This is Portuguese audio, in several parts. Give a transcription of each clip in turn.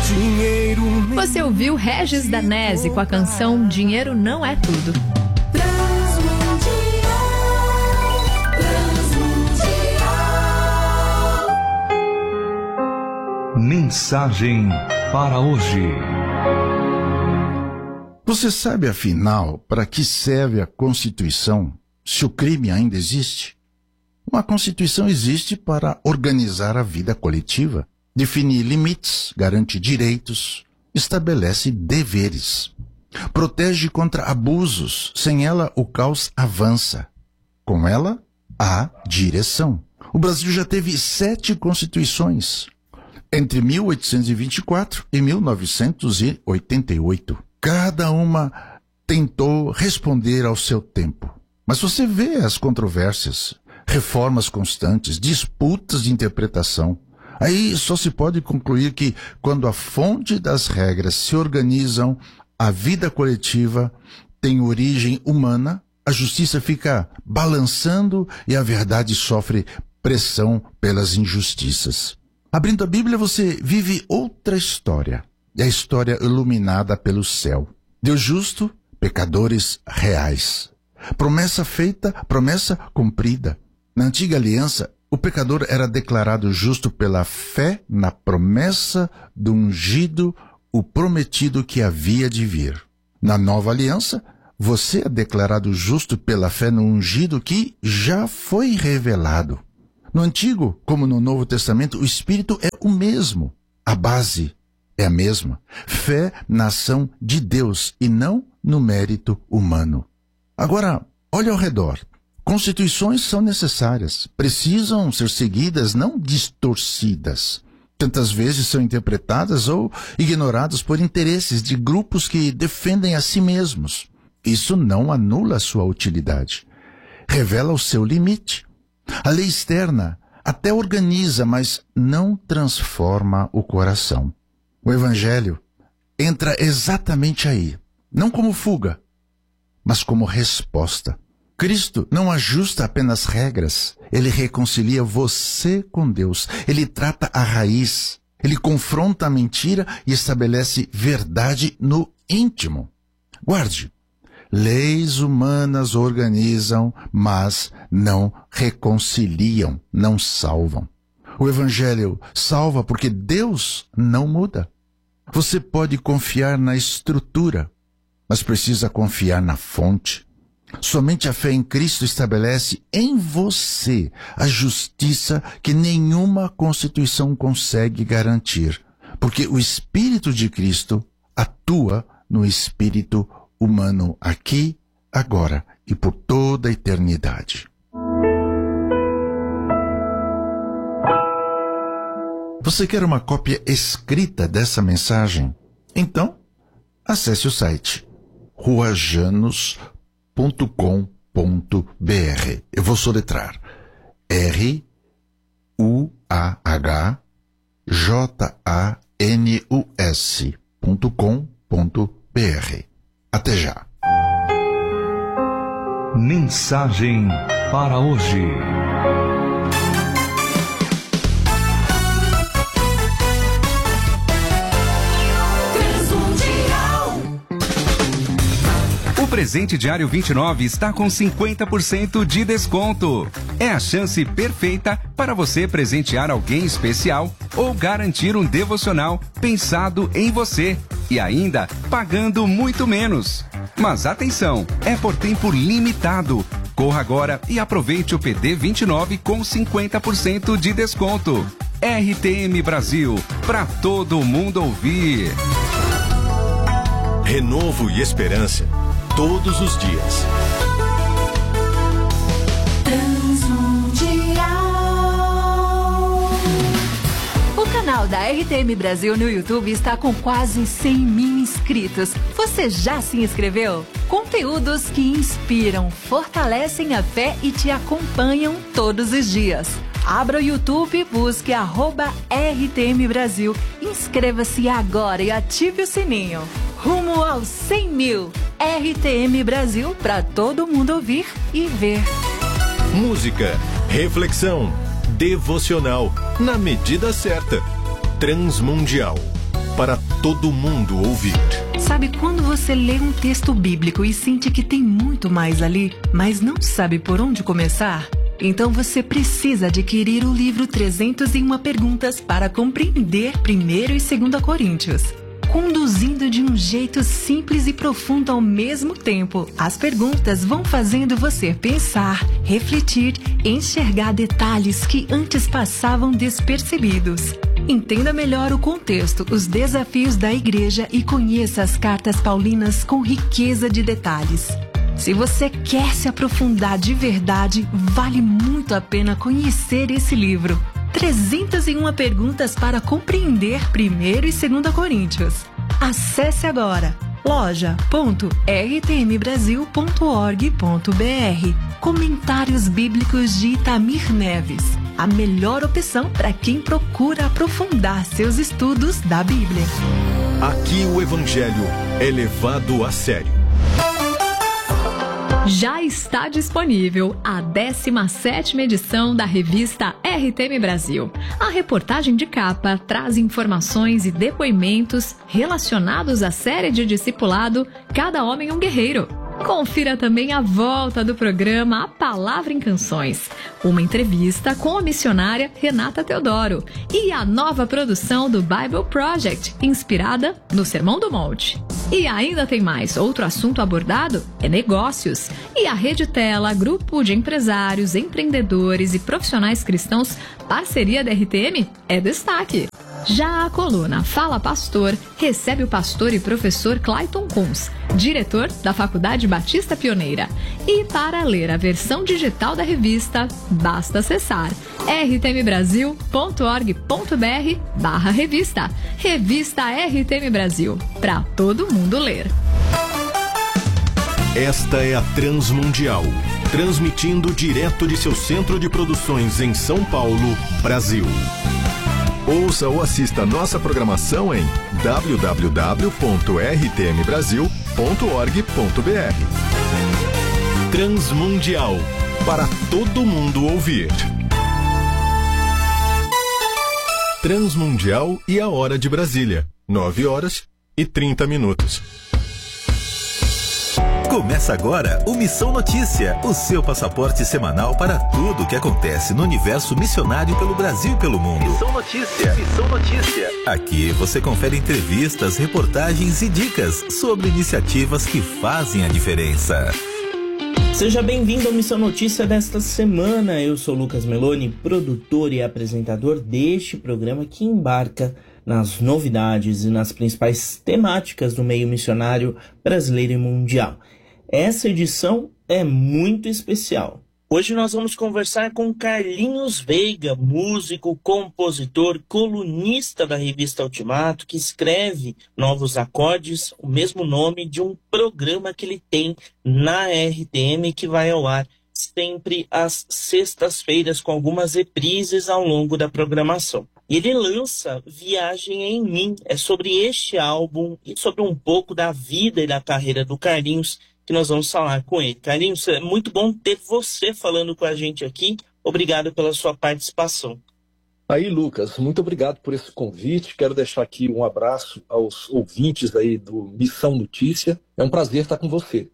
Você ouviu Regis Danese com a canção Dinheiro Não É Tudo. Mensagem para hoje. Você sabe, afinal, para que serve a Constituição se o crime ainda existe? Uma Constituição existe para organizar a vida coletiva, definir limites, garante direitos, estabelece deveres, protege contra abusos. Sem ela, o caos avança. Com ela, há direção. O Brasil já teve 7 constituições, entre 1824 e 1988. Cada uma tentou responder ao seu tempo. Mas você vê as controvérsias, reformas constantes, disputas de interpretação. Aí só se pode concluir que, quando a fonte das regras se organizam, a vida coletiva tem origem humana, a justiça fica balançando e a verdade sofre pressão pelas injustiças. Abrindo a Bíblia, você vive outra história. É a história iluminada pelo céu. Deus justo, pecadores reais. Promessa feita, promessa cumprida. Na antiga aliança, o pecador era declarado justo pela fé na promessa do ungido, o prometido que havia de vir. Na nova aliança, você é declarado justo pela fé no ungido que já foi revelado. No Antigo, como no Novo Testamento, o Espírito é o mesmo. A base é a mesma. Fé na ação de Deus e não no mérito humano. Agora, olhe ao redor. Constituições são necessárias, precisam ser seguidas, não distorcidas. Tantas vezes são interpretadas ou ignoradas por interesses de grupos que defendem a si mesmos. Isso não anula a sua utilidade. Revela o seu limite. A lei externa até organiza, mas não transforma o coração. O Evangelho entra exatamente aí, não como fuga, mas como resposta. Cristo não ajusta apenas regras, ele reconcilia você com Deus, ele trata a raiz, ele confronta a mentira e estabelece verdade no íntimo. Guarde, leis humanas organizam, mas não reconciliam, não salvam. O Evangelho salva porque Deus não muda. Você pode confiar na estrutura, mas precisa confiar na fonte. Somente a fé em Cristo estabelece em você a justiça que nenhuma Constituição consegue garantir, porque o Espírito de Cristo atua no espírito humano aqui, agora e por toda a eternidade. Você quer uma cópia escrita dessa mensagem? Então, acesse o site ruajanos.com.br. Eu vou soletrar ruajanus.com.br. Até já. Mensagem para hoje. O presente diário 29 está com 50% de desconto. É a chance perfeita para você presentear alguém especial ou garantir um devocional pensado em você e ainda pagando muito menos. Mas atenção, é por tempo limitado. Corra agora e aproveite o PD 29 com 50% de desconto. RTM Brasil, para todo mundo ouvir. Renovo e esperança. Todos os dias. O canal da RTM Brasil no YouTube está com quase 100 mil inscritos. Você já se inscreveu? Conteúdos que inspiram, fortalecem a fé e te acompanham todos os dias. Abra o YouTube, busque @RTM Brasil, inscreva-se agora e ative o sininho. Rumo aos 100 mil. RTM Brasil, para todo mundo ouvir e ver. Música, reflexão, devocional, na medida certa. Transmundial. para todo mundo ouvir. Sabe quando você lê um texto bíblico e sente que tem muito mais ali, mas não sabe por onde começar? Então você precisa adquirir o livro 301 Perguntas para compreender 1º e 2º Coríntios. Conduzindo de um jeito simples e profundo ao mesmo tempo, as perguntas vão fazendo você pensar, refletir, enxergar detalhes que antes passavam despercebidos. Entenda melhor o contexto, os desafios da igreja e conheça as cartas paulinas com riqueza de detalhes. Se você quer se aprofundar de verdade, vale muito a pena conhecer esse livro. 301 Perguntas para compreender 1º e 2º Coríntios. Acesse agora loja.rtmbrasil.org.br. Comentários Bíblicos de Itamir Neves. A melhor opção para quem procura aprofundar seus estudos da Bíblia. Aqui o Evangelho é levado a sério. Já está disponível a 17ª edição da revista RTM Brasil. A reportagem de capa traz informações e depoimentos relacionados à série de discipulado Cada Homem um Guerreiro. Confira também a volta do programa A Palavra em Canções, uma entrevista com a missionária Renata Teodoro e a nova produção do Bible Project, inspirada no Sermão do Monte. E ainda tem mais. Outro assunto abordado é negócios. E a Rede Tela, grupo de empresários, empreendedores e profissionais cristãos, parceria da RTM, é destaque. Já a coluna Fala Pastor recebe o pastor e professor Clayton Kunz, diretor da Faculdade Batista Pioneira. E para ler a versão digital da revista, basta acessar rtmbrasil.org.br/revista. Revista RTM Brasil, para todo mundo ler. Esta é a Transmundial, transmitindo direto de seu centro de produções em São Paulo, Brasil. Ouça ou assista nossa programação em www.rtmbrasil.org.br. Transmundial, para todo mundo ouvir. Transmundial e a hora de Brasília, 9h30. Começa agora o Missão Notícia, o seu passaporte semanal para tudo o que acontece no universo missionário pelo Brasil e pelo mundo. Missão Notícia, Missão Notícia. Aqui você confere entrevistas, reportagens e dicas sobre iniciativas que fazem a diferença. Seja bem-vindo ao Missão Notícia desta semana. Eu sou Lucas Meloni, produtor e apresentador deste programa que embarca nas novidades e nas principais temáticas do meio missionário brasileiro e mundial. Essa edição é muito especial. Hoje nós vamos conversar com Carlinhos Veiga, músico, compositor, colunista da revista Ultimato, que escreve Novos Acordes, o mesmo nome de um programa que ele tem na RTM, que vai ao ar sempre às sextas-feiras, com algumas reprises ao longo da programação. E ele lança Viagem em Mim. É sobre este álbum e sobre um pouco da vida e da carreira do Carlinhos que nós vamos falar com ele. Carlinhos, é muito bom ter você falando com a gente aqui. Obrigado pela sua participação. Aí, Lucas, muito obrigado por esse convite. Quero deixar aqui um abraço aos ouvintes aí do Missão Notícia. É um prazer estar com você.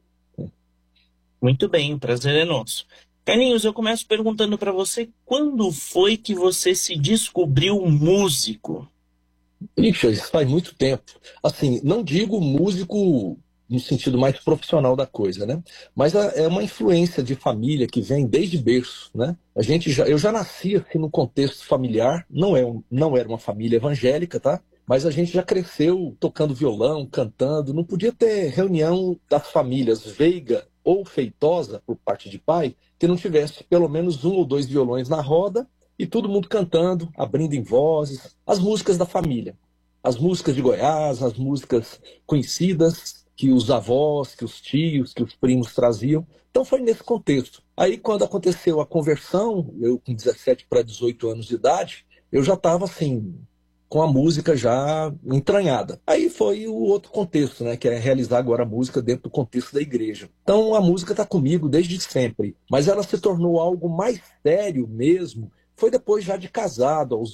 Muito bem, o prazer é nosso. Carlinhos, eu começo perguntando para você, quando foi que você se descobriu músico? Ixi, isso faz muito tempo. Assim, não digo músico no sentido mais profissional da coisa, né? Mas é uma influência de família que vem desde berço, né? Eu já nasci assim no contexto familiar, não era uma família evangélica, tá? Mas a gente já cresceu tocando violão, cantando, não podia ter reunião das famílias Veiga ou Feitosa, por parte de pai, que não tivesse pelo menos 1 ou 2 violões na roda e todo mundo cantando, abrindo em vozes, as músicas da família. As músicas de Goiás, as músicas conhecidas que os avós, que os tios, que os primos traziam. Então foi nesse contexto. Aí quando aconteceu a conversão, eu com 17 para 18 anos de idade, eu já estava assim, com a música já entranhada. Aí foi o outro contexto, né, que é realizar agora a música dentro do contexto da igreja. Então a música está comigo desde sempre, mas ela se tornou algo mais sério mesmo, foi depois já de casado, aos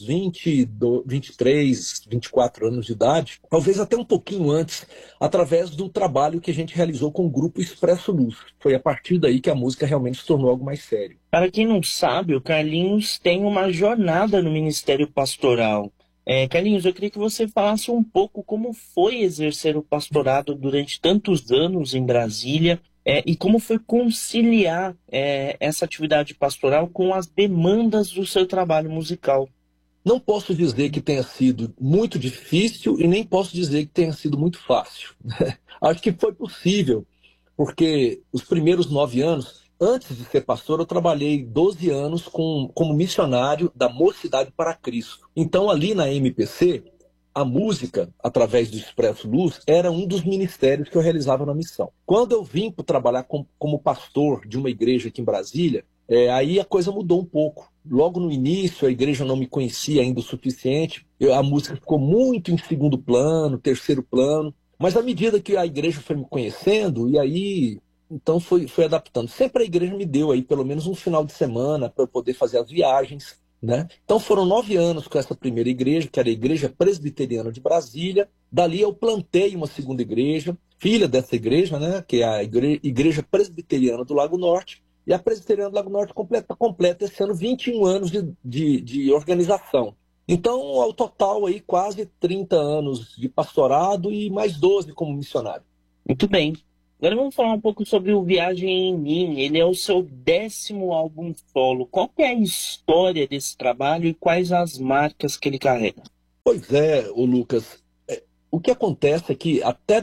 23, 24 anos de idade, talvez até um pouquinho antes, através do trabalho que a gente realizou com o grupo Expresso Luz. Foi a partir daí que a música realmente se tornou algo mais sério. Para quem não sabe, o Carlinhos tem uma jornada no Ministério Pastoral. Carlinhos, eu queria que você falasse um pouco como foi exercer o pastorado durante tantos anos em Brasília, e como foi conciliar essa atividade pastoral com as demandas do seu trabalho musical. Não posso dizer que tenha sido muito difícil e nem posso dizer que tenha sido muito fácil. Acho que foi possível, porque os primeiros 9 anos, antes de ser pastor, eu trabalhei 12 anos como missionário da Mocidade para Cristo. Então, ali na MPC, a música, através do Expresso Luz, era um dos ministérios que eu realizava na missão. Quando eu vim para trabalhar como pastor de uma igreja aqui em Brasília, aí a coisa mudou um pouco. Logo no início, a igreja não me conhecia ainda o suficiente, a música ficou muito em segundo plano, terceiro plano, mas à medida que a igreja foi me conhecendo, e aí, então foi adaptando. Sempre a igreja me deu aí pelo menos um final de semana para eu poder fazer as viagens, né? Então foram 9 anos com essa primeira igreja, que era a Igreja Presbiteriana de Brasília. Dali eu plantei uma segunda igreja, filha dessa igreja, né? Que é a Igreja Presbiteriana do Lago Norte. E a Presbiteriana do Lago Norte completa esse ano 21 anos de organização. Então, ao total, aí, quase 30 anos de pastorado e mais 12 como missionário. Muito bem. Agora vamos falar um pouco sobre o Viagem em Mim. Ele é o seu 10º álbum solo. Qual que é a história desse trabalho e quais as marcas que ele carrega? Pois é, Lucas. O que acontece é que até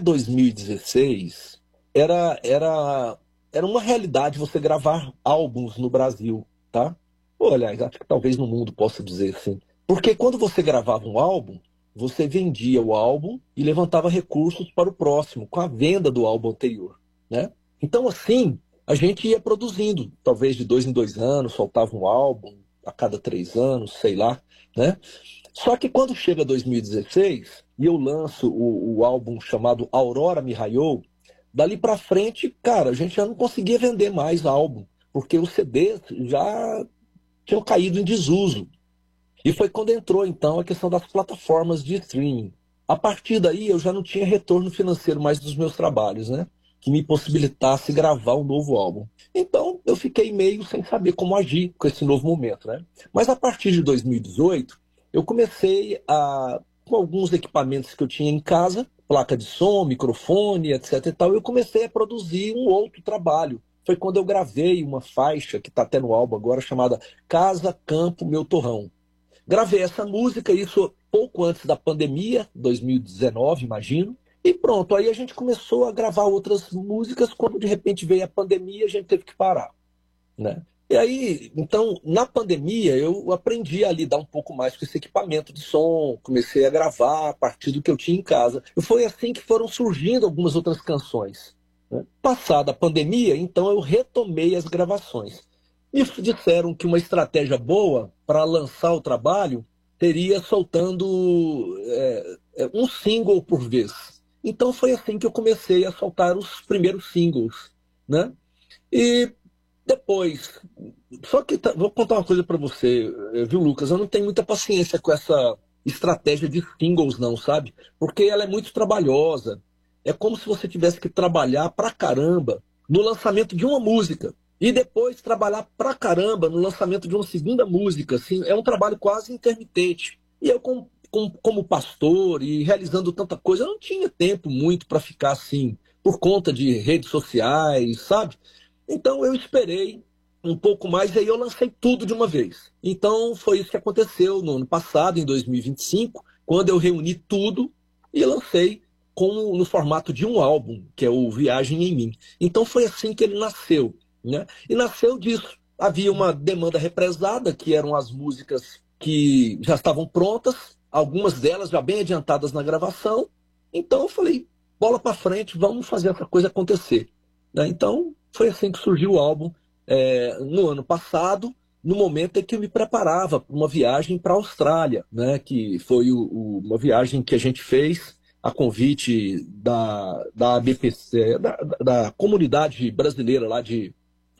2016 era uma realidade você gravar álbuns no Brasil, tá? Aliás, acho que talvez no mundo possa dizer assim. Porque quando você gravava um álbum, você vendia o álbum e levantava recursos para o próximo, com a venda do álbum anterior, né? Então, assim, a gente ia produzindo, talvez de 2 em 2 anos, soltava um álbum a cada 3 anos, sei lá, né? Só que quando chega 2016, e eu lanço o álbum chamado Aurora Me Raiou, dali para frente, cara, a gente já não conseguia vender mais álbum, porque os CDs já tinham caído em desuso. E foi quando entrou, então, a questão das plataformas de streaming. A partir daí, eu já não tinha retorno financeiro mais dos meus trabalhos, né? Que me possibilitasse gravar um novo álbum. Então, eu fiquei meio sem saber como agir com esse novo momento, né? Mas a partir de 2018, eu comecei com alguns equipamentos que eu tinha em casa, placa de som, microfone, etc e tal, eu comecei a produzir um outro trabalho. Foi quando eu gravei uma faixa, que está até no álbum agora, chamada Casa, Campo, Meu Torrão. Gravei essa música, isso pouco antes da pandemia, 2019, imagino. E pronto, aí a gente começou a gravar outras músicas. Quando de repente veio a pandemia, a gente teve que parar, né? E aí, então, na pandemia, eu aprendi a lidar um pouco mais com esse equipamento de som. Comecei a gravar a partir do que eu tinha em casa. E foi assim que foram surgindo algumas outras canções, né? Passada a pandemia, então eu retomei as gravações. Me disseram que uma estratégia boa para lançar o trabalho seria soltando um single por vez. Então foi assim que eu comecei a soltar os primeiros singles, né? E depois, só que vou contar uma coisa para você, viu, Lucas? Eu não tenho muita paciência com essa estratégia de singles, não, sabe? Porque ela é muito trabalhosa. É como se você tivesse que trabalhar pra caramba no lançamento de uma música. E depois trabalhar pra caramba no lançamento de uma segunda música, assim, é um trabalho quase intermitente. E eu, como pastor e realizando tanta coisa, eu não tinha tempo muito para ficar assim, por conta de redes sociais, sabe? Então eu esperei um pouco mais e aí eu lancei tudo de uma vez. Então foi isso que aconteceu no ano passado, em 2025, quando eu reuni tudo e lancei no formato de um álbum, que é o Viagem em Mim. Então foi assim que ele nasceu, né? E nasceu disso. Havia uma demanda represada, que eram as músicas que já estavam prontas, algumas delas já bem adiantadas na gravação. Então eu falei, bola para frente, vamos fazer essa coisa acontecer, né? Então foi assim que surgiu o álbum no ano passado, no momento em que eu me preparava para uma viagem para a Austrália, né? Que foi uma viagem que a gente fez a convite da ABPC, da comunidade brasileira lá de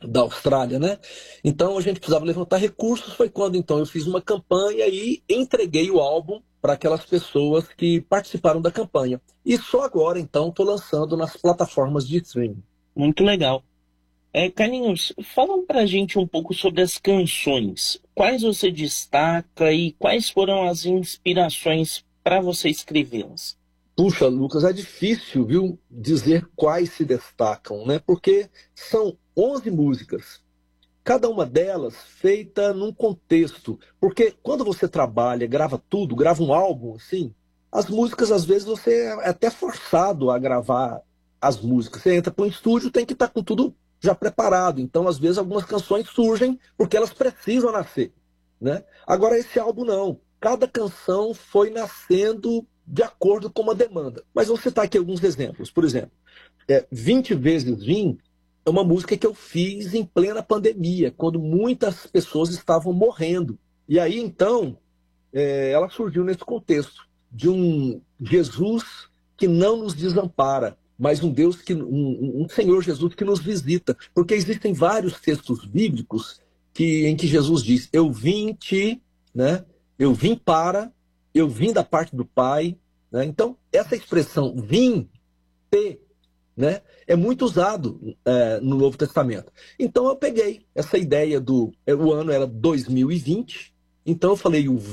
da Austrália, né? Então a gente precisava levantar recursos, foi quando então eu fiz uma campanha e entreguei o álbum para aquelas pessoas que participaram da campanha. E só agora então estou lançando nas plataformas de streaming. Muito legal. Carlinhos, fala pra gente um pouco sobre as canções. Quais você destaca e quais foram as inspirações para você escrevê-las? Puxa, Lucas, é difícil, viu, dizer quais se destacam, né? Porque são 11 músicas, cada uma delas feita num contexto. Porque quando você trabalha, grava tudo, grava um álbum, assim, as músicas, às vezes, você é até forçado a gravar as músicas. Você entra para um estúdio, tem que estar com tudo já preparado. Então, às vezes, algumas canções surgem porque elas precisam nascer, né? Agora, esse álbum não. Cada canção foi nascendo de acordo com uma demanda. Mas vou citar aqui alguns exemplos. Por exemplo, 20 vezes Vim é uma música que eu fiz em plena pandemia, quando muitas pessoas estavam morrendo. E aí, então, ela surgiu nesse contexto de um Jesus que não nos desampara, mas um Deus um Senhor Jesus que nos visita. Porque existem vários textos bíblicos em que Jesus diz: eu vim né? Eu vim eu vim da parte do Pai, né? Então, essa expressão vim né, é muito usado no Novo Testamento. Então, eu peguei essa ideia o ano era 2020, então eu falei o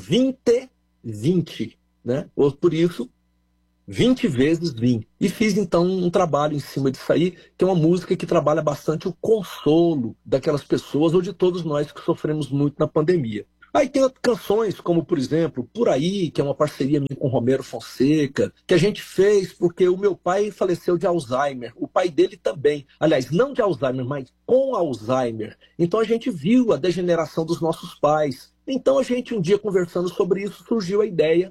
20, né? Por isso, 20 vezes vim. E fiz, então, um trabalho em cima disso aí, que é uma música que trabalha bastante o consolo daquelas pessoas ou de todos nós que sofremos muito na pandemia. Aí tem outras canções, como, por exemplo, Por Aí, que é uma parceria minha com Romero Fonseca, que a gente fez porque o meu pai faleceu de Alzheimer, o pai dele também. Aliás, não de Alzheimer, mas com Alzheimer. Então a gente viu a degeneração dos nossos pais. Então a gente, um dia conversando sobre isso, surgiu a ideia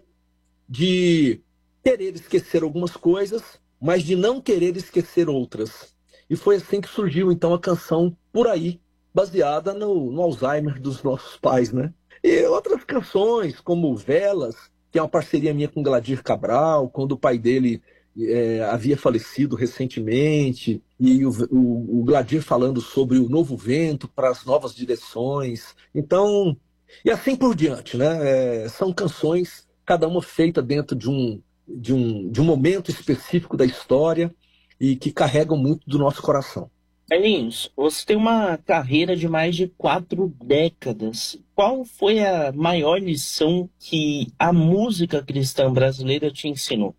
de querer esquecer algumas coisas, mas de não querer esquecer outras. E foi assim que surgiu, então, a canção Por Aí, baseada no Alzheimer dos nossos pais, né? E outras canções, como Velas, que é uma parceria minha com Gladir Cabral, quando o pai dele havia falecido recentemente, e o Gladir falando sobre o novo vento para as novas direções. Então, e assim por diante, né? São canções, cada uma feita dentro de um momento específico da história e que carregam muito do nosso coração. Carlinhos, você tem uma carreira de mais de 4 décadas. Qual foi a maior lição que a música cristã brasileira te ensinou?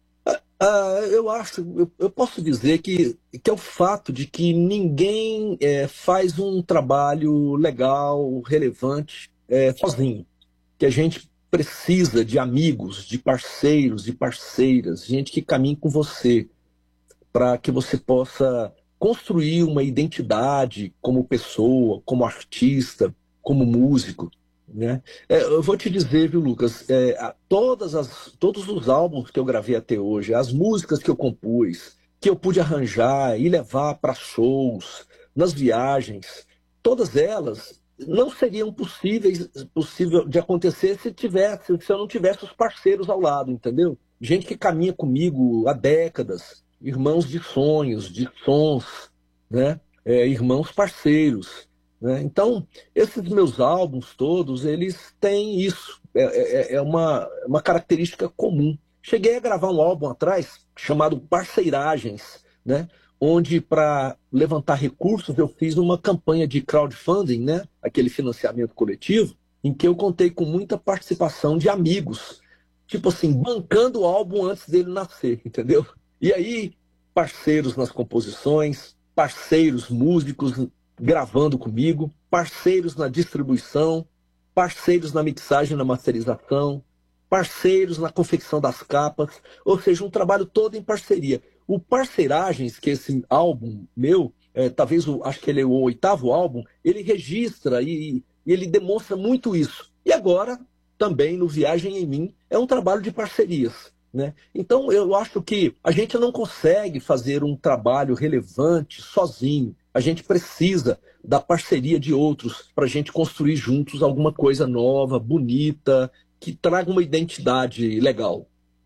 Eu posso dizer que é o fato de que ninguém faz um trabalho legal, relevante, sozinho. Que a gente precisa de amigos, de parceiros, de parceiras, gente que caminhe com você, para que você possa construir uma identidade como pessoa, como artista, como músico, né? Eu vou te dizer, viu, Lucas, todos os álbuns que eu gravei até hoje, as músicas que eu compus, que eu pude arranjar e levar para shows, nas viagens, todas elas não seriam possível de acontecer se eu não tivesse os parceiros ao lado, entendeu? Gente que caminha comigo há décadas, irmãos de sonhos, de sons, né? Irmãos parceiros, né? Então, esses meus álbuns todos, eles têm isso, é uma característica comum. Cheguei a gravar um álbum atrás, chamado Parceiragens, né? Onde, para levantar recursos, eu fiz uma campanha de crowdfunding, né? Aquele financiamento coletivo, em que eu contei com muita participação de amigos, tipo assim, bancando o álbum antes dele nascer, entendeu? E aí, parceiros nas composições, parceiros músicos gravando comigo, parceiros na distribuição, parceiros na mixagem e na masterização, parceiros na confecção das capas, ou seja, um trabalho todo em parceria. O Parceiragens, que é esse álbum meu, acho que ele é o 8º álbum, ele registra e ele demonstra muito isso. E agora, também no Viagem em Mim, é um trabalho de parcerias, né? Então, eu acho que a gente não consegue fazer um trabalho relevante sozinho. A gente precisa da parceria de outros para a gente construir juntos alguma coisa nova, bonita, que traga uma identidade legal.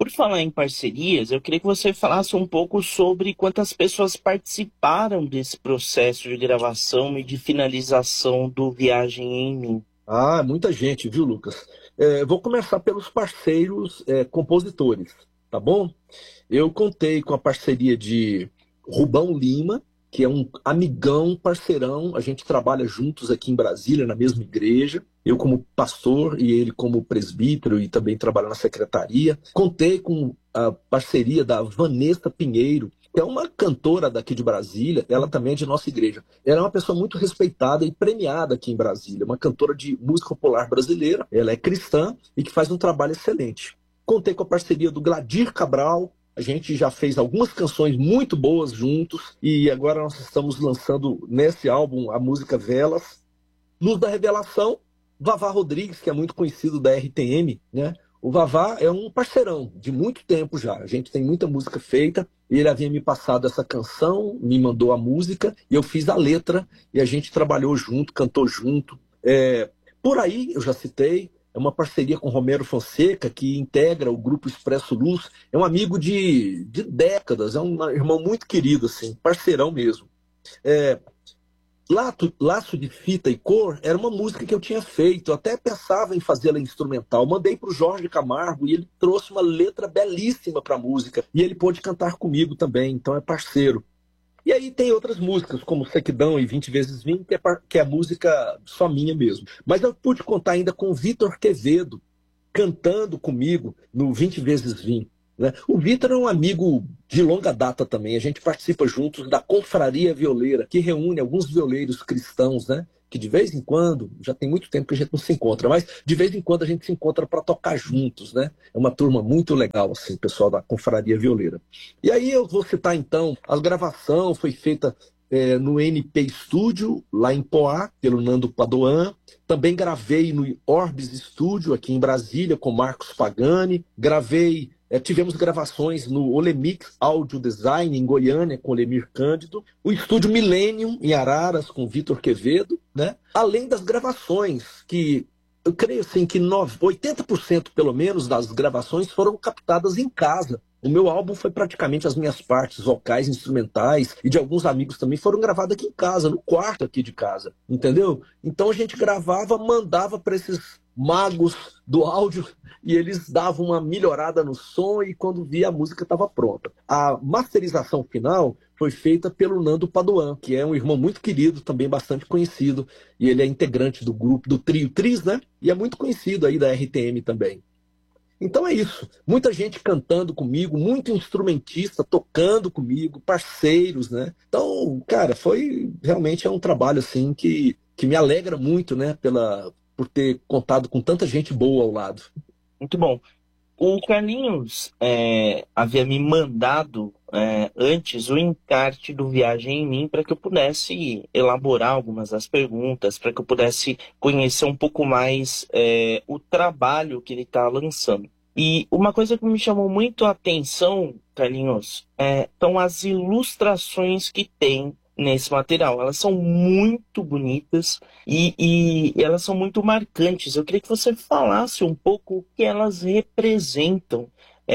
por falar em parcerias, eu queria que você falasse um pouco sobre quantas pessoas participaram desse processo de gravação e de finalização do Viagem em Mim. Ah, muita gente, viu, Lucas? Vou começar pelos parceiros compositores, tá bom? Eu contei com a parceria de Rubão Lima, que é um amigão, parceirão. A gente trabalha juntos aqui em Brasília, na mesma igreja. Eu como pastor e ele como presbítero e também trabalho na secretaria. Contei com a parceria da Vanessa Pinheiro, que é uma cantora daqui de Brasília, ela também é de nossa igreja. Ela é uma pessoa muito respeitada e premiada aqui em Brasília, uma cantora de música popular brasileira, ela é cristã e que faz um trabalho excelente. Contei com a parceria do Gladir Cabral, a gente já fez algumas canções muito boas juntos e agora nós estamos lançando nesse álbum a música Velas. Luz da Revelação, Vavá Rodrigues, que é muito conhecido da RTM, né? O Vavá é um parceirão de muito tempo já. A gente tem muita música feita. Ele havia me passado essa canção, me mandou a música, e eu fiz a letra, e a gente trabalhou junto, cantou junto. Por aí, eu já citei, é uma parceria com Romero Fonseca, que integra o Grupo Expresso Luz. É um amigo de décadas, é um irmão muito querido, assim, parceirão mesmo. Laço de Fita e Cor era uma música que eu tinha feito, eu até pensava em fazê-la instrumental. Mandei para o Jorge Camargo e ele trouxe uma letra belíssima para a música. E ele pôde cantar comigo também, então é parceiro. E aí tem outras músicas, como Sequidão e 20 vezes 20, que é música só minha mesmo. Mas eu pude contar ainda com o Vitor Quevedo, cantando comigo no 20 vezes 20. Né? O Vitor é um amigo de longa data também. A gente participa juntos da Confraria Violeira, que reúne alguns violeiros cristãos, né? Que de vez em quando, já tem muito tempo que a gente não se encontra, mas de vez em quando a gente se encontra para tocar juntos, né? É uma turma muito legal, assim, pessoal da Confraria Violeira. E aí eu vou citar então, a gravação foi feita no NP Studio, lá em Poá, pelo Nando Padoan. Também gravei no Orbis Studio, aqui em Brasília, com Marcos Pagani. Tivemos gravações no Olemix Audio Design, em Goiânia, com Lemir Cândido. O estúdio Millennium, em Araras, com Vitor Quevedo. Né? Além das gravações, que eu creio assim, que 80% pelo menos das gravações foram captadas em casa. O meu álbum foi praticamente as minhas partes vocais, instrumentais e de alguns amigos também foram gravadas aqui em casa, no quarto aqui de casa, entendeu? Então a gente gravava, mandava para esses magos do áudio e eles davam uma melhorada no som e quando via a música estava pronta. A masterização final foi feita pelo Nando Padoan, que é um irmão muito querido, também bastante conhecido, e ele é integrante do grupo, do trio Tris, né? E é muito conhecido aí da RTM também. Então é isso, muita gente cantando comigo, muito instrumentista tocando comigo, parceiros, né? Então, cara, realmente é um trabalho assim que me alegra muito, né? Por ter contado com tanta gente boa ao lado. Muito bom. O Carlinhos havia me mandado antes o encarte do Viagem em Mim para que eu pudesse elaborar algumas das perguntas, para que eu pudesse conhecer um pouco mais o trabalho que ele está lançando. E uma coisa que me chamou muito a atenção, Carlinhos, são as ilustrações que tem nesse material. Elas são muito bonitas e elas são muito marcantes. Eu queria que você falasse um pouco o que elas representam,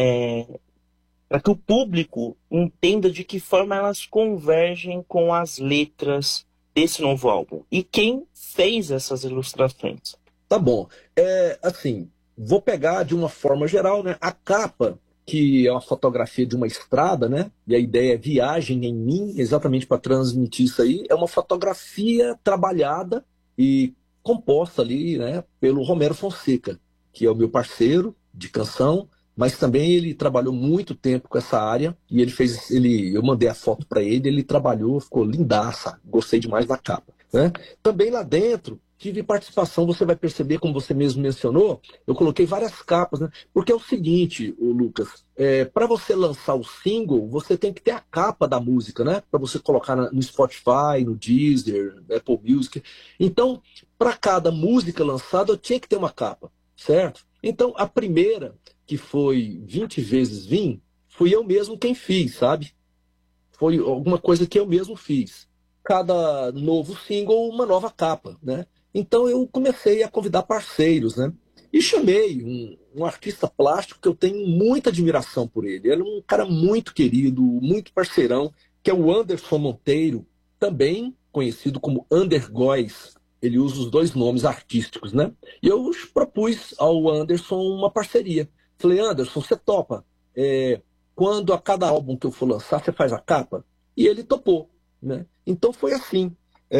para que o público entenda de que forma elas convergem com as letras desse novo álbum. E quem fez essas ilustrações? Tá bom. Assim, vou pegar de uma forma geral, né? A capa, que é uma fotografia de uma estrada, né? E a ideia é Viagem em Mim, exatamente para transmitir isso aí. É uma fotografia trabalhada e composta ali, né? Pelo Romero Fonseca, que é o meu parceiro de canção, mas também ele trabalhou muito tempo com essa área e eu mandei a foto para ele trabalhou, ficou lindaça, gostei demais da capa, né? Também lá dentro tive participação, você vai perceber, como você mesmo mencionou, eu coloquei várias capas, né? Porque é o seguinte, Lucas, para você lançar o single, você tem que ter a capa da música, né? Para você colocar no Spotify, no Deezer, Apple Music. Então, para cada música lançada, eu tinha que ter uma capa, certo? Então, a primeira, que foi 20 vezes 20, fui eu mesmo quem fiz, sabe? Foi alguma coisa que eu mesmo fiz. Cada novo single, uma nova capa, né? Então eu comecei a convidar parceiros, né? E chamei um artista plástico que eu tenho muita admiração por ele. Ele é um cara muito querido, muito parceirão, que é o Anderson Monteiro, também conhecido como Andergóis. Ele usa os dois nomes artísticos, né? E eu propus ao Anderson uma parceria. Falei, Anderson, você topa? Quando a cada álbum que eu for lançar, você faz a capa? E ele topou, né? Então foi assim.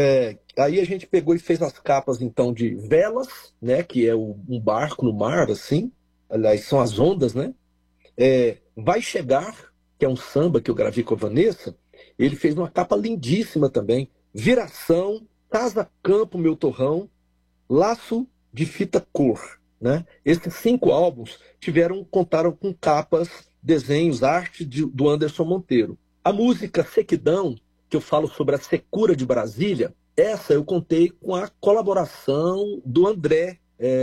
Aí a gente pegou e fez as capas, então, de Velas, né? Que é um barco no mar, assim. Aliás, são as ondas, né? Vai Chegar, que é um samba que eu gravei com a Vanessa. Ele fez uma capa lindíssima também. Viração, Casa Campo, Meu Torrão, Laço de Fita Cor, né? Esses 5 álbuns contaram com capas, desenhos, arte do Anderson Monteiro. A música Sequidão, que eu falo sobre a secura de Brasília, essa eu contei com a colaboração do André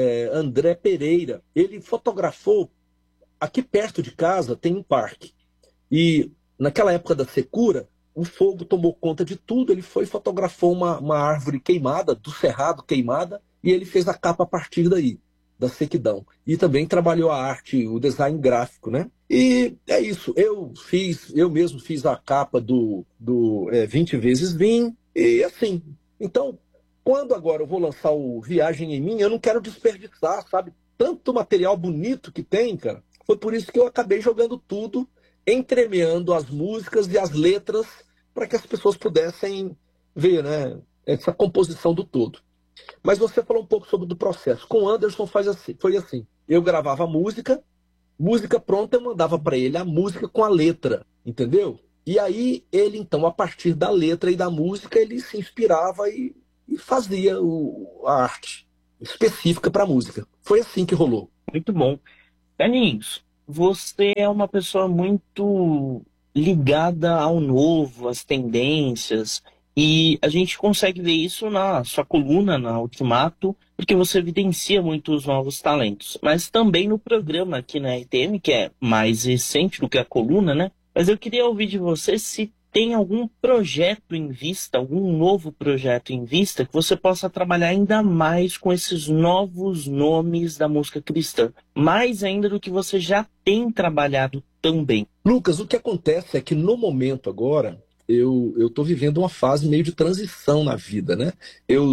Pereira. Ele fotografou, aqui perto de casa tem um parque, e naquela época da secura, o fogo tomou conta de tudo, ele fotografou uma árvore queimada, do cerrado queimada, e ele fez a capa a partir daí, da sequidão. E também trabalhou a arte, o design gráfico, né? E é isso, eu mesmo fiz a capa do 20 vezes Vim, e assim. Então, quando agora eu vou lançar o Viagem em Mim, eu não quero desperdiçar, sabe? Tanto material bonito que tem, cara. Foi por isso que eu acabei jogando tudo, entremeando as músicas e as letras, para que as pessoas pudessem ver, né, essa composição do todo. Mas você falou um pouco sobre o processo. Com o Anderson foi assim. Eu gravava a música pronta, eu mandava para ele a música com a letra, entendeu? E aí ele, então, a partir da letra e da música, ele se inspirava e fazia a arte específica para a música. Foi assim que rolou. Muito bom. Carlinhos, você é uma pessoa muito ligada ao novo, às tendências, e a gente consegue ver isso na sua coluna, na Ultimato, porque você evidencia muitos novos talentos. Mas também no programa aqui na RTM, que é mais recente do que a coluna, né? Mas eu queria ouvir de você se tem algum projeto em vista, algum novo projeto em vista, que você possa trabalhar ainda mais com esses novos nomes da música cristã, mais ainda do que você já tem trabalhado também. Lucas, o que acontece é que no momento agora, eu estou vivendo uma fase meio de transição na vida, né? Eu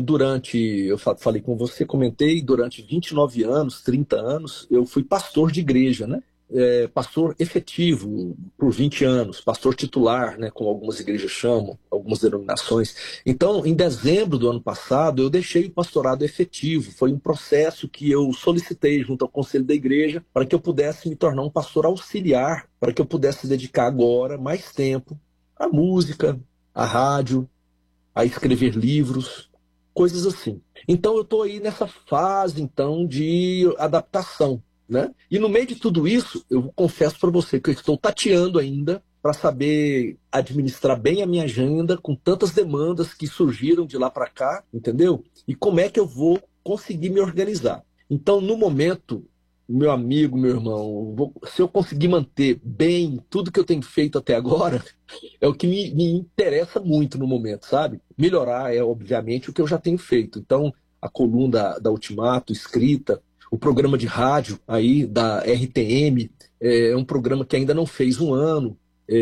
falei com você, comentei, durante 29 anos, 30 anos, eu fui pastor de igreja, né? Pastor efetivo por 20 anos, pastor titular, né, como algumas igrejas chamam, algumas denominações. Então, em dezembro do ano passado, eu deixei o pastorado efetivo. Foi um processo que eu solicitei junto ao conselho da igreja para que eu pudesse me tornar um pastor auxiliar, para que eu pudesse dedicar agora mais tempo à música, à rádio, a escrever livros, coisas assim. Então, eu estou aí nessa fase, então, de adaptação, né? E no meio de tudo isso, eu confesso para você que eu estou tateando ainda para saber administrar bem a minha agenda com tantas demandas que surgiram de lá para cá, entendeu? E como é que eu vou conseguir me organizar. Então, no momento, meu amigo, meu irmão, se eu conseguir manter bem tudo que eu tenho feito até agora, é o que me interessa muito no momento, sabe? Melhorar obviamente, o que eu já tenho feito. Então, a coluna da Ultimato, escrita, o programa de rádio aí da RTM é um programa que ainda não fez um ano.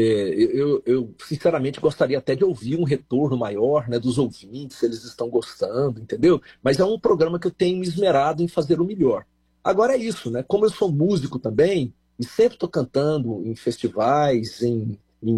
Eu sinceramente gostaria até de ouvir um retorno maior, né, dos ouvintes, se eles estão gostando, entendeu? Mas é um programa que eu tenho me esmerado em fazer o melhor. Agora é isso, né? Como eu sou músico também, e sempre estou cantando em festivais, em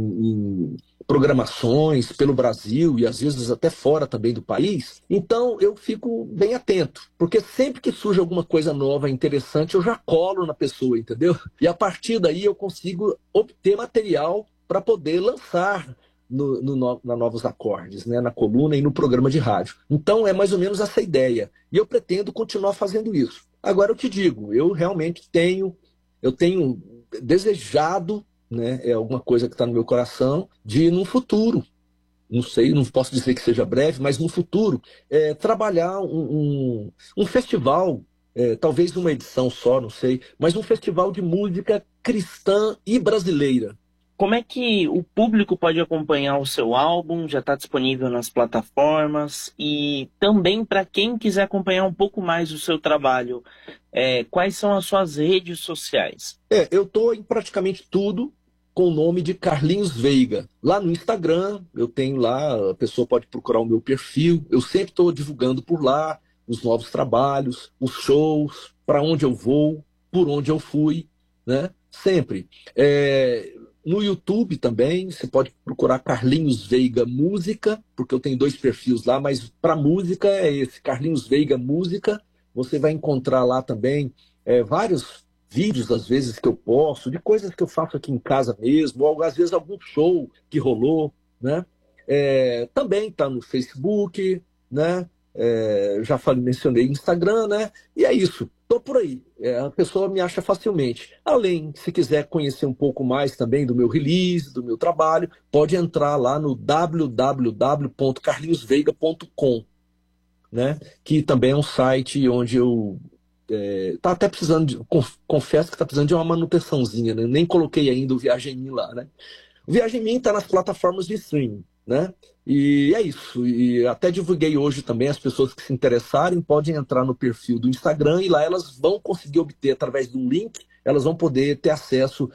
programações pelo Brasil e às vezes até fora também do país, então eu fico bem atento, porque sempre que surge alguma coisa nova, interessante, eu já colo na pessoa, entendeu? E a partir daí eu consigo obter material para poder lançar na Novos Acordes, né? Na coluna e no programa de rádio. Então é mais ou menos essa ideia, e eu pretendo continuar fazendo isso. Agora eu te digo, eu realmente tenho desejado, né, é alguma coisa que está no meu coração, de num futuro, não sei, não posso dizer que seja breve, mas no futuro, trabalhar um festival, talvez uma edição só, não sei, mas um festival de música cristã e brasileira, como é que o público pode acompanhar o seu álbum? Já está disponível nas plataformas? E também para quem quiser acompanhar um pouco mais o seu trabalho, quais são as suas redes sociais? Eu estou em praticamente tudo com o nome de Carlinhos Veiga. Lá no Instagram, eu tenho lá, a pessoa pode procurar o meu perfil. Eu sempre estou divulgando por lá os novos trabalhos, os shows, para onde eu vou, por onde eu fui, né? Sempre. No YouTube também, você pode procurar Carlinhos Veiga Música, porque eu tenho 2 perfis lá, mas para música é esse, Carlinhos Veiga Música. Você vai encontrar lá também vários vídeos, às vezes, que eu posto, de coisas que eu faço aqui em casa mesmo, ou às vezes algum show que rolou, né? Também está no Facebook, né? Já mencionei Instagram, né? E é isso. Estou por aí. A pessoa me acha facilmente. Além, se quiser conhecer um pouco mais também do meu release, do meu trabalho, pode entrar lá no www.carlinhosveiga.com, né? Que também é um site onde eu tá até precisando confesso que está precisando de uma manutençãozinha, né? Nem coloquei ainda o Viagem em Mim lá, né? O Viagem em Mim está nas plataformas de streaming, né? E é isso. E até divulguei hoje também, as pessoas que se interessarem podem entrar no perfil do Instagram e lá elas vão conseguir obter, através de um link, elas vão poder ter acesso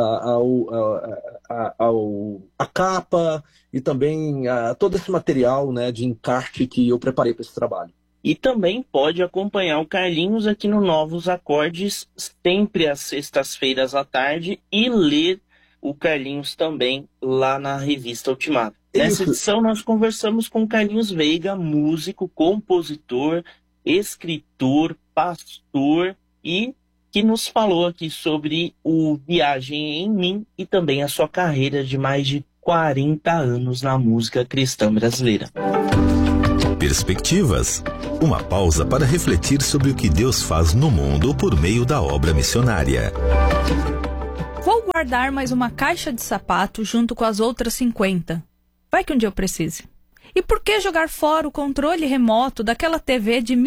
a capa e também a todo esse material, né, de encarte que eu preparei para esse trabalho. E também pode acompanhar o Carlinhos aqui no Novos Acordes, sempre às sextas-feiras à tarde, e ler o Carlinhos também lá na revista Ultimato. Nessa edição nós conversamos com o Carlinhos Veiga, músico, compositor, escritor, pastor, e que nos falou aqui sobre o Viagem em Mim e também a sua carreira de mais de 40 anos na música cristã brasileira. Perspectivas. Uma pausa para refletir sobre o que Deus faz no mundo por meio da obra missionária. Vou guardar mais uma caixa de sapato junto com as outras 50. Vai que um dia eu precise. E por que jogar fora o controle remoto daquela TV de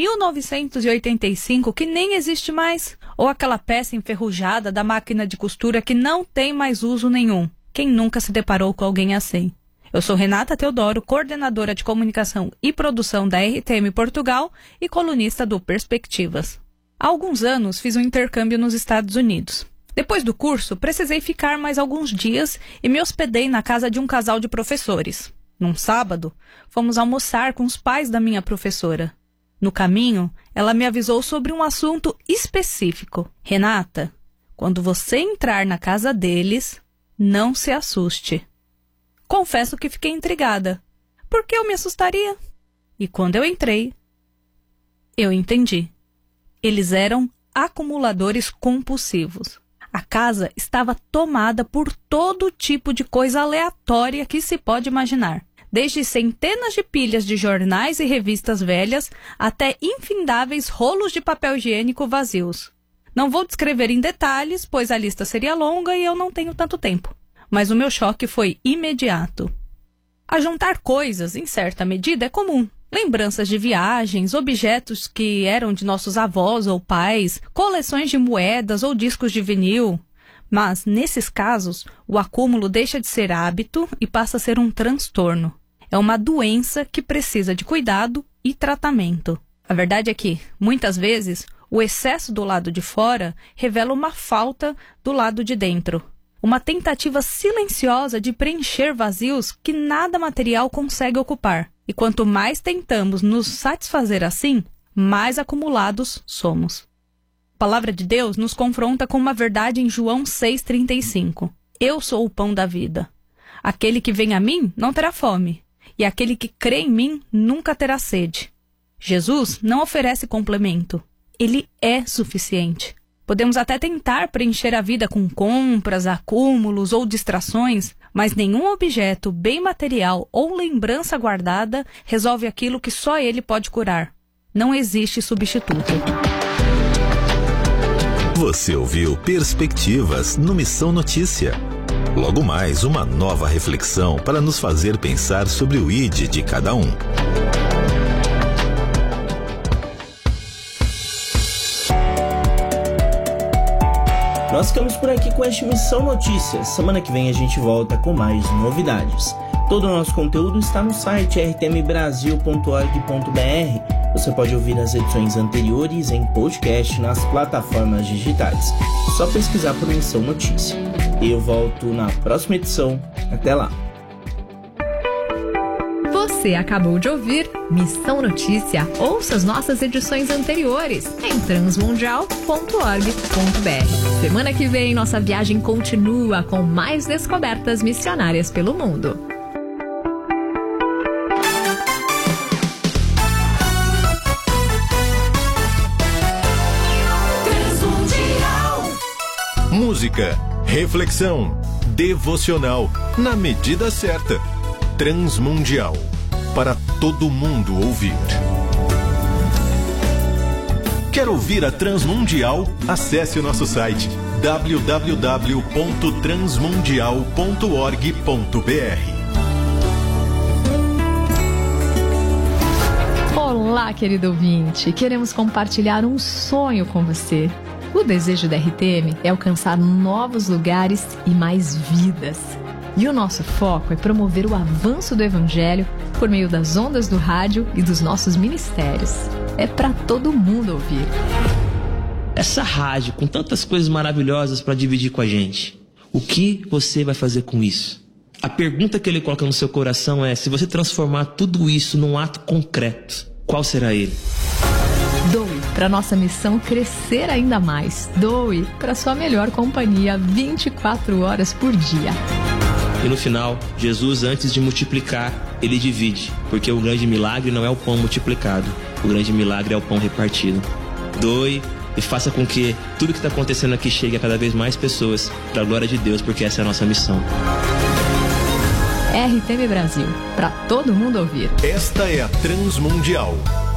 1985 que nem existe mais? Ou aquela peça enferrujada da máquina de costura que não tem mais uso nenhum? Quem nunca se deparou com alguém assim? Eu sou Renata Teodoro, coordenadora de comunicação e produção da RTM Portugal e colunista do Perspectivas. Há alguns anos fiz um intercâmbio nos Estados Unidos. Depois do curso, precisei ficar mais alguns dias e me hospedei na casa de um casal de professores. Num sábado, fomos almoçar com os pais da minha professora. No caminho, ela me avisou sobre um assunto específico. Renata, quando você entrar na casa deles, não se assuste. Confesso que fiquei intrigada. Por que eu me assustaria? E quando eu entrei, eu entendi. Eles eram acumuladores compulsivos. A casa estava tomada por todo tipo de coisa aleatória que se pode imaginar. Desde centenas de pilhas de jornais e revistas velhas até infindáveis rolos de papel higiênico vazios. Não vou descrever em detalhes, pois a lista seria longa e eu não tenho tanto tempo. Mas o meu choque foi imediato. Ajuntar coisas, em certa medida, é comum. Lembranças de viagens, objetos que eram de nossos avós ou pais, coleções de moedas ou discos de vinil. Mas, nesses casos, o acúmulo deixa de ser hábito e passa a ser um transtorno. É uma doença que precisa de cuidado e tratamento. A verdade é que, muitas vezes, o excesso do lado de fora revela uma falta do lado de dentro. Uma tentativa silenciosa de preencher vazios que nada material consegue ocupar. E quanto mais tentamos nos satisfazer assim, mais acumulados somos. A palavra de Deus nos confronta com uma verdade em João 6,35. Eu sou o pão da vida. Aquele que vem a mim não terá fome, e aquele que crê em mim nunca terá sede. Jesus não oferece complemento. Ele é suficiente. Podemos até tentar preencher a vida com compras, acúmulos ou distrações, mas nenhum objeto, bem material ou lembrança guardada resolve aquilo que só ele pode curar. Não existe substituto. Você ouviu Perspectivas no Missão Notícia. Logo mais, uma nova reflexão para nos fazer pensar sobre o ID de cada um. Nós ficamos por aqui com este Missão Notícias. Semana que vem a gente volta com mais novidades. Todo o nosso conteúdo está no site rtmbrasil.org.br. Você pode ouvir as edições anteriores em podcast nas plataformas digitais. Só pesquisar por Missão Notícia. Eu volto na próxima edição. Até lá. Você acabou de ouvir Missão Notícia. Ouça as nossas edições anteriores em transmundial.org.br. Semana que vem, nossa viagem continua com mais descobertas missionárias pelo mundo. Música, reflexão, devocional, na medida certa. Transmundial, para todo mundo ouvir. Quer ouvir a Transmundial? Acesse o nosso site www.transmundial.org.br. Olá, querido ouvinte. Queremos compartilhar um sonho com você. O desejo da RTM é alcançar novos lugares e mais vidas. E o nosso foco é promover o avanço do Evangelho por meio das ondas do rádio e dos nossos ministérios. É para todo mundo ouvir. Essa rádio com tantas coisas maravilhosas para dividir com a gente, o que você vai fazer com isso? A pergunta que ele coloca no seu coração é: se você transformar tudo isso num ato concreto, qual será ele? Doe para nossa missão crescer ainda mais. Doe para sua melhor companhia 24 horas por dia. E no final, Jesus, antes de multiplicar, ele divide, porque o grande milagre não é o pão multiplicado, o grande milagre é o pão repartido. Doe e faça com que tudo que está acontecendo aqui chegue a cada vez mais pessoas, para a glória de Deus, porque essa é a nossa missão. RTM Brasil, para todo mundo ouvir. Esta é a Transmundial.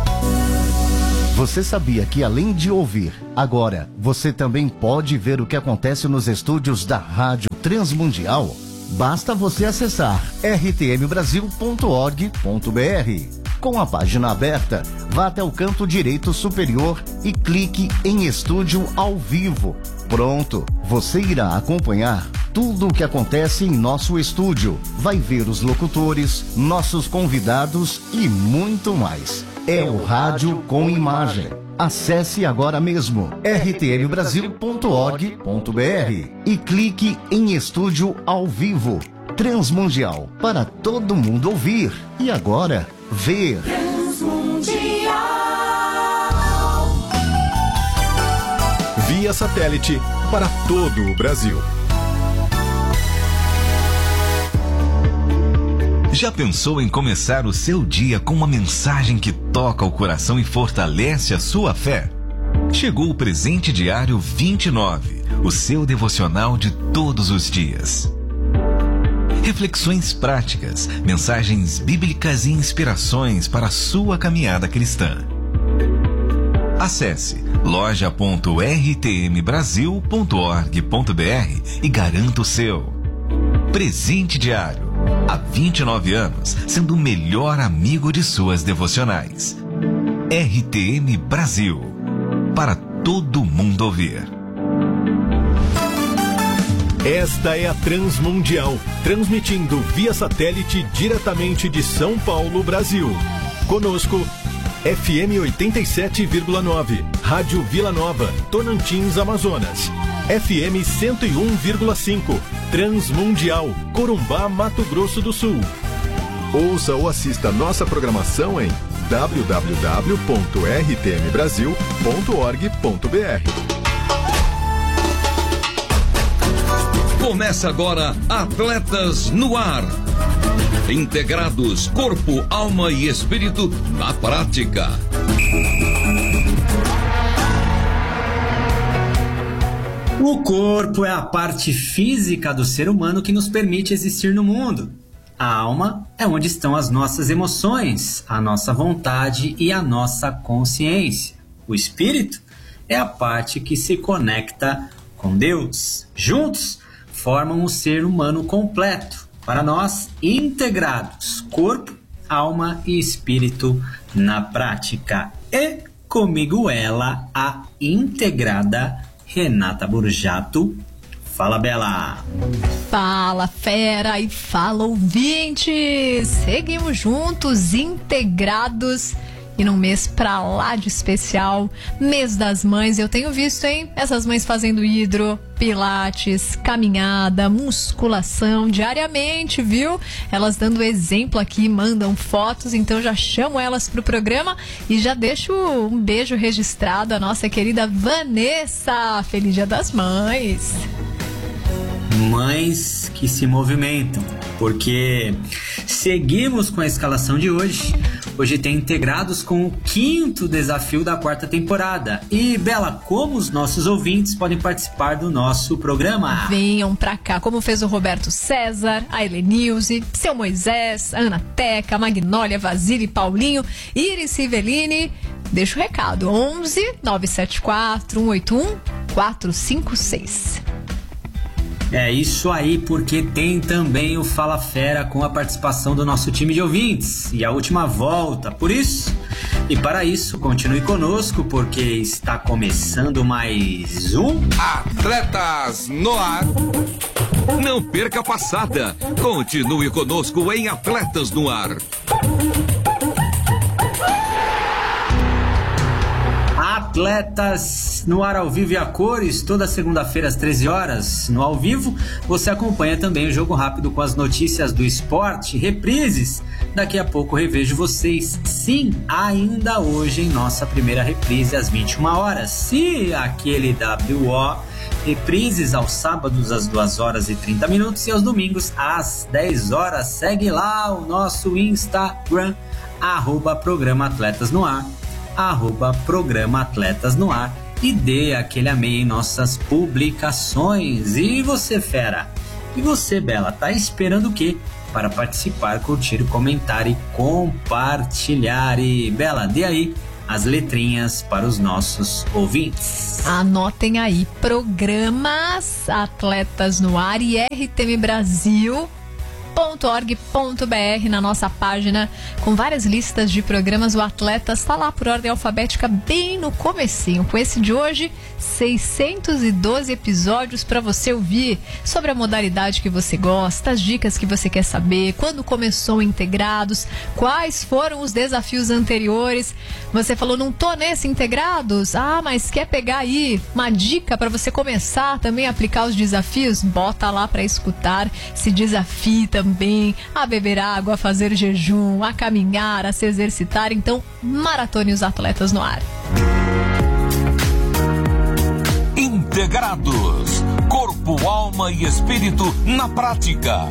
Você sabia que, além de ouvir, agora você também pode ver o que acontece nos estúdios da Rádio Transmundial? Basta você acessar rtmbrasil.org.br. Com a página aberta, vá até o canto direito superior e clique em Estúdio ao Vivo. Pronto, você irá acompanhar tudo o que acontece em nosso estúdio. Vai ver os locutores, nossos convidados e muito mais. É o rádio com imagem. Acesse agora mesmo rtmbrasil.org.br e clique em Estúdio ao Vivo. Transmundial, para todo mundo ouvir e agora ver. Transmundial. Via satélite para todo o Brasil. Já pensou em começar o seu dia com uma mensagem que toca o coração e fortalece a sua fé? Chegou o Presente Diário 29, o seu devocional de todos os dias. Reflexões práticas, mensagens bíblicas e inspirações para a sua caminhada cristã. Acesse loja.rtmbrasil.org.br e garanta o seu. Presente Diário. Há 29 anos, sendo o melhor amigo de suas devocionais. RTM Brasil. Para todo mundo ouvir. Esta é a Transmundial, transmitindo via satélite diretamente de São Paulo, Brasil. Conosco, FM 87,9, Rádio Vila Nova, Tocantins, Amazonas. FM 101,5, Transmundial, Corumbá, Mato Grosso do Sul. Ouça ou assista nossa programação em www.rtmbrasil.org.br. Começa agora Atletas no Ar. Integrados, corpo, alma e espírito na prática. O corpo é a parte física do ser humano que nos permite existir no mundo. A alma é onde estão as nossas emoções, a nossa vontade e a nossa consciência. O espírito é a parte que se conecta com Deus. Juntos, formam o ser humano completo, para nós integrados, corpo, alma e espírito na prática. E comigo ela, a integrada Renata Burjato. Fala, Bela! Fala, fera! E fala, ouvintes! Seguimos juntos, integrados e num mês pra lá de especial, mês das mães. Eu tenho visto, hein? Essas mães fazendo hidro, pilates, caminhada, musculação diariamente, viu? Elas dando exemplo aqui, mandam fotos, então já chamo elas pro programa e já deixo um beijo registrado à nossa querida Vanessa. Feliz Dia das Mães! Mães que se movimentam, porque seguimos com a escalação de hoje. Hoje tem integrados com o 5º desafio da 4ª temporada. E, Bela, como os nossos ouvintes podem participar do nosso programa? Venham pra cá, como fez o Roberto César, a Helenilze, seu Moisés, a Ana Teca, a Magnólia, Vasile, Paulinho, Iris Rivelini. Deixa o recado, 11 974 181 456. É isso aí, porque tem também o Fala Fera com a participação do nosso time de ouvintes e a última volta. Por isso, e para isso, continue conosco, porque está começando mais um Atletas no Ar. Não perca a passada. Continue conosco em Atletas no Ar. Atletas no Ar, ao vivo e a cores, toda segunda-feira às 13 horas. No ao vivo, você acompanha também o Jogo Rápido com as notícias do esporte, reprises. Daqui a pouco revejo vocês, sim, ainda hoje em nossa primeira reprise às 21 horas. E aquele WO, reprises aos sábados às 2h30 e aos domingos às 10 horas. Segue lá o nosso Instagram, @Programa Atletas no Ar. @Programa Atletas no Ar e dê aquele amei em nossas publicações. E você, fera? E você, Bela? Tá esperando o quê? Para participar, curtir, comentar e compartilhar. E, Bela, dê aí as letrinhas para os nossos ouvintes. Anotem aí, programas Atletas no Ar e RTM Brasil. .org.br, na nossa página com várias listas de programas. O Atletas está lá por ordem alfabética bem no comecinho. Com esse de hoje, 612 episódios para você ouvir sobre a modalidade que você gosta, as dicas que você quer saber, quando começou Integrados, quais foram os desafios anteriores. Você falou, não tô nesse Integrados? Ah, mas quer pegar aí uma dica para você começar também a aplicar os desafios? Bota lá para escutar, se desafie também a beber água, a fazer jejum, a caminhar, a se exercitar. Então, maratone os Atletas no Ar. Integrados, corpo, alma e espírito na prática.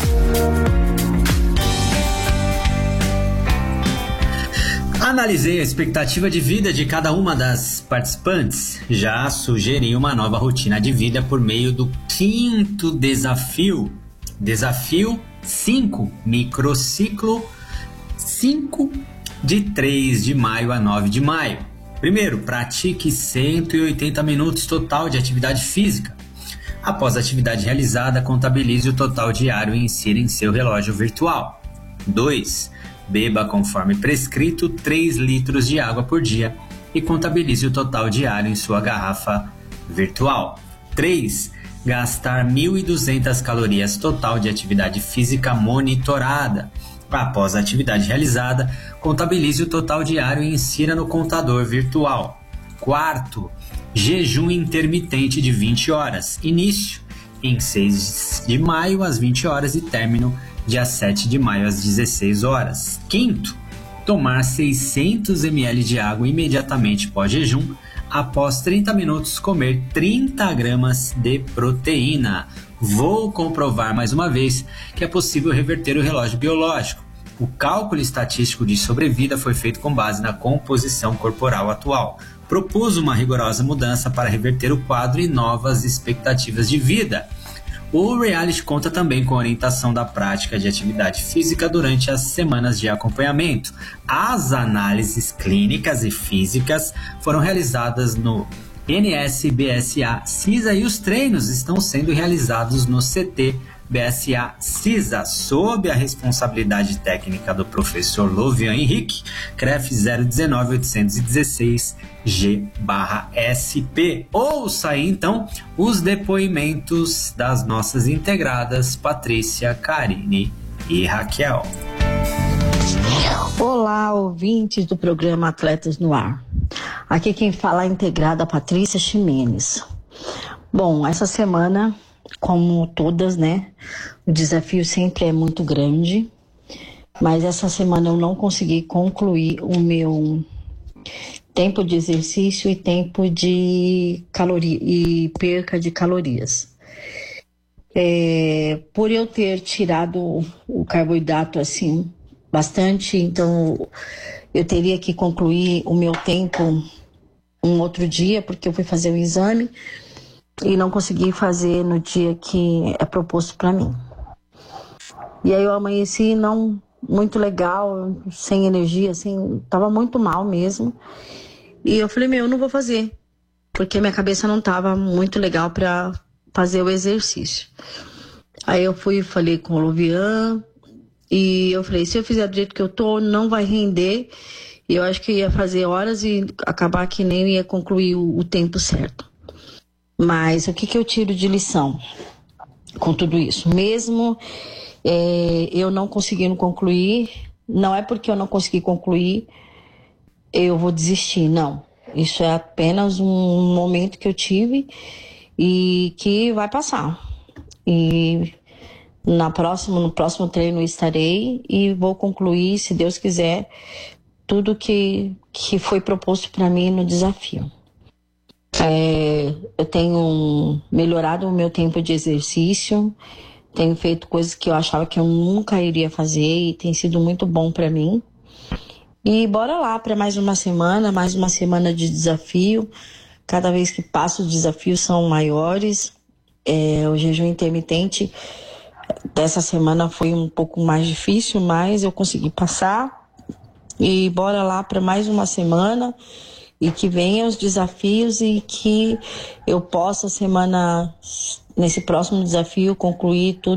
Analisei a expectativa de vida de cada uma das participantes. Já sugeri uma nova rotina de vida por meio do 5º desafio. Desafio 5, microciclo 5, de 3 de maio a 9 de maio. Primeiro, pratique 180 minutos total de atividade física. Após a atividade realizada, contabilize o total diário e insira em seu relógio virtual. 2. Beba conforme prescrito 3 litros de água por dia e contabilize o total diário em sua garrafa virtual. 3. Gastar 1.200 calorias total de atividade física monitorada. Após a atividade realizada, contabilize o total diário e insira no contador virtual. 4. Jejum intermitente de 20 horas. Início em 6 de maio às 20 horas e término dia 7 de maio às 16 horas. 5. Tomar 600 ml de água imediatamente pós-jejum. Após 30 minutos, comer 30 gramas de proteína. Vou comprovar mais uma vez que é possível reverter o relógio biológico. O cálculo estatístico de sobrevida foi feito com base na composição corporal atual. Propus uma rigorosa mudança para reverter o quadro e novas expectativas de vida. O reality conta também com a orientação da prática de atividade física durante as semanas de acompanhamento. As análises clínicas e físicas foram realizadas no NSBSA CISA e os treinos estão sendo realizados no CT BSA CISA, sob a responsabilidade técnica do professor Lovian Henrique, CREF 019-816-G/SP. Ouça aí, então, os depoimentos das nossas integradas Patrícia, Karine e Raquel. Olá, ouvintes do programa Atletas no Ar. Aqui quem fala é a integrada Patrícia Ximenes. Bom, essa semana, como todas, né, o desafio sempre é muito grande, mas essa semana eu não consegui concluir o meu tempo de exercício e tempo de caloria e perca de calorias. Por eu ter tirado o carboidrato assim bastante, então eu teria que concluir o meu tempo um outro dia, porque eu fui fazer o exame e não consegui fazer no dia que é proposto para mim. E aí eu amanheci não muito legal, sem energia, assim, tava muito mal mesmo. E eu falei, eu não vou fazer, porque minha cabeça não tava muito legal para fazer o exercício. Aí eu falei com o Lovian, e eu falei, se eu fizer do jeito que eu tô, não vai render. E eu acho que ia fazer horas e acabar que nem ia concluir o tempo certo. Mas o que eu tiro de lição com tudo isso? Mesmo eu não conseguindo concluir, não é porque eu não consegui concluir, eu vou desistir, não. Isso é apenas um momento que eu tive e que vai passar. E no próximo treino eu estarei e vou concluir, se Deus quiser, tudo que foi proposto para mim no desafio. Eu tenho melhorado o meu tempo de exercício, tenho feito coisas que eu achava que eu nunca iria fazer e tem sido muito bom para mim. E bora lá para mais uma semana de desafio. Cada vez que passo, os desafios são maiores. O jejum intermitente dessa semana foi um pouco mais difícil, mas eu consegui passar. E bora lá para mais uma semana e que venham os desafios e que eu possa nesse próximo desafio concluir tudo